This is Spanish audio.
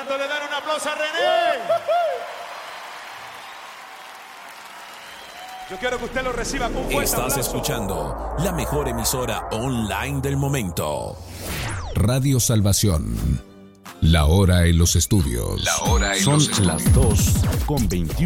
¿Cuánto le dan un aplauso a René? Yo quiero que usted lo reciba con fuerte Estás aplauso. escuchando la mejor emisora online del momento. Radio Salvación. La hora en los estudios. La hora en Son los estudios. las 2:21.